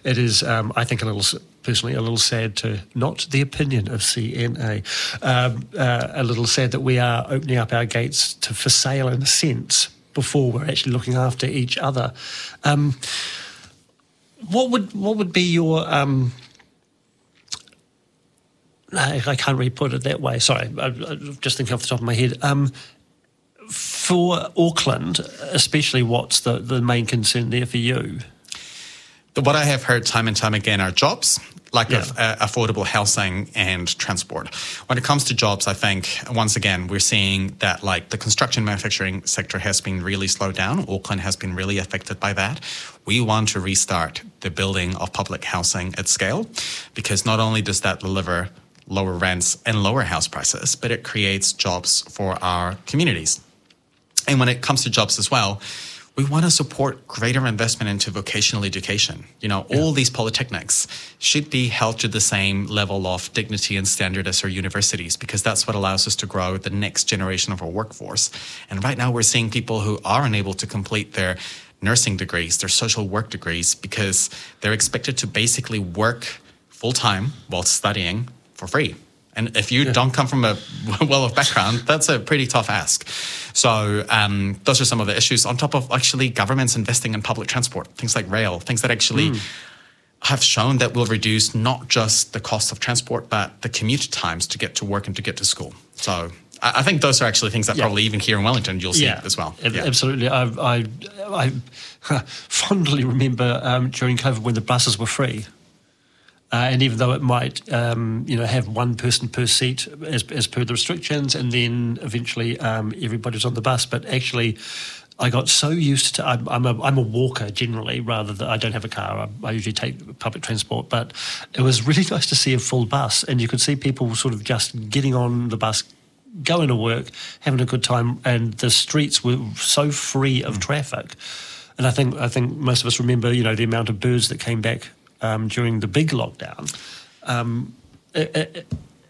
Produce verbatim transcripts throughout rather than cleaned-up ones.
it is, um, I think, a little personally a little sad to not the opinion of C N A, um, uh, a little sad that we are opening up our gates to for sale in a sense before we're actually looking after each other. Um, what would what would be your um, I, I can't really put it that way. Sorry, I, I'm just thinking off the top of my head. Um, for Auckland, especially, what's the, the main concern there for you? What I have heard time and time again are jobs, lack yeah. of uh, affordable housing and transport. When it comes to jobs, I think, once again, we're seeing that like the construction manufacturing sector has been really slowed down. Auckland has been really affected by that. We want to restart the building of public housing at scale, because not only does that deliver lower rents and lower house prices, but it creates jobs for our communities. And when it comes to jobs as well, we want to support greater investment into vocational education. You know, yeah. all these polytechnics should be held to the same level of dignity and standard as our universities, because that's what allows us to grow the next generation of our workforce. And right now we're seeing people who are unable to complete their nursing degrees, their social work degrees, because they're expected to basically work full-time while studying for free. And if you yeah. don't come from a well-off background, that's a pretty tough ask. So um, those are some of the issues, on top of actually governments investing in public transport, things like rail, things that actually mm. have shown that will reduce not just the cost of transport, but the commute times to get to work and to get to school. So I think those are actually things that yeah. probably even here in Wellington you'll see yeah. as well. Yeah. Absolutely. I, I, I fondly remember um, during COVID when the buses were free. Uh, and even though it might, um, you know, have one person per seat as, as per the restrictions, and then eventually um, everybody's on the bus, but actually I got so used to, I'm, I'm, a, I'm a walker generally, rather than, I don't have a car, I, I usually take public transport, but it was really nice to see a full bus, and you could see people sort of just getting on the bus, going to work, having a good time, and the streets were so free of mm. traffic. And I think I think most of us remember, you know, the amount of birds that came back Um, during the big lockdown. Um, it, it,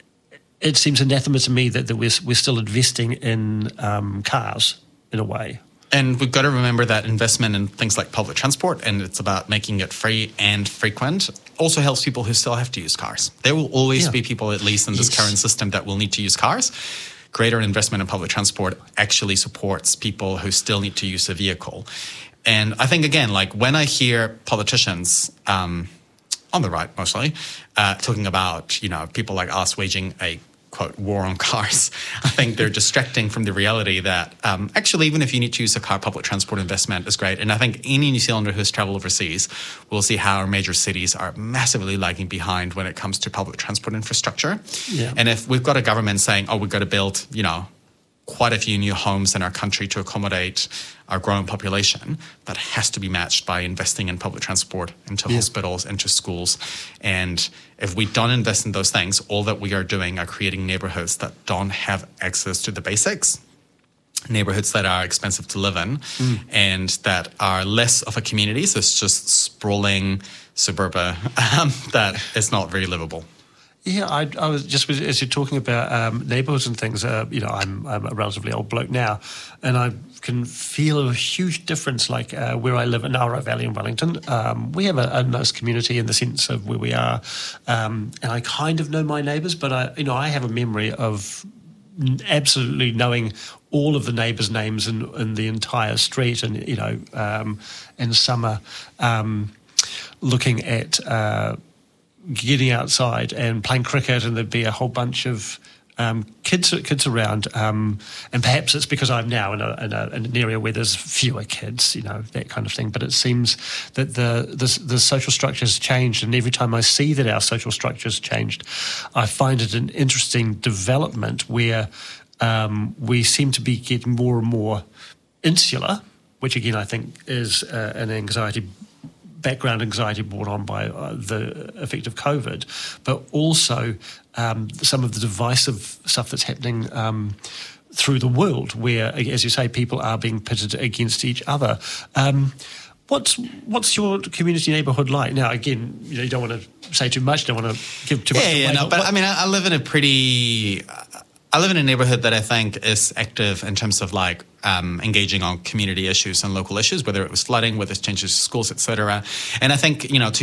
it seems anathema to me that, that we're, we're still investing in um, cars in a way. And we've got to remember that investment in things like public transport, and it's about making it free and frequent, also helps people who still have to use cars. There will always yeah. be people, at least in this yes. current system, that will need to use cars. Greater investment in public transport actually supports people who still need to use a vehicle. And I think, again, like when I hear politicians, um, on the right mostly, uh, talking about, you know, people like us waging a, quote, war on cars, I think they're distracting from the reality that um, actually, even if you need to use a car, public transport investment is great. And I think any New Zealander who's traveled overseas will see how our major cities are massively lagging behind when it comes to public transport infrastructure. Yeah. And if we've got a government saying, oh, we've got to build, you know, quite a few new homes in our country to accommodate our growing population, that has to be matched by investing in public transport, into yeah. hospitals, into schools. And if we don't invest in those things, all that we are doing are creating neighborhoods that don't have access to the basics, neighborhoods that are expensive to live in, mm. and that are less of a community. So it's just sprawling suburban um, that is not very livable. Yeah, I, I was just as you're talking about um, neighbourhoods and things. Uh, you know, I'm, I'm a relatively old bloke now, and I can feel a huge difference. Like uh, where I live in Narrow Valley in Wellington, um, we have a, a nice community in the sense of where we are, um, and I kind of know my neighbours. But I, you know, I have a memory of absolutely knowing all of the neighbours' names in, in the entire street, and you know, um, in summer, um, looking at. Uh, getting outside and playing cricket, and there'd be a whole bunch of um, kids kids around. Um, and perhaps it's because I'm now in, a, in, a, in an area where there's fewer kids, you know, that kind of thing. But it seems that the, the the social structure has changed, and every time I see that our social structure has changed, I find it an interesting development where um, we seem to be getting more and more insular, which again I think is uh, an anxiety background anxiety brought on by uh, the effect of COVID, but also um, some of the divisive stuff that's happening um, through the world where, as you say, people are being pitted against each other. Um, what's what's your community neighbourhood like? Now, again, you know, you don't want to say too much, don't want to give too much yeah, away. Yeah, no, but what, I mean, I, I live in a pretty... Uh, I live in a neighborhood that I think is active in terms of like um, engaging on community issues and local issues, whether it was flooding, whether it's changes to schools, et cetera. And I think, you know, to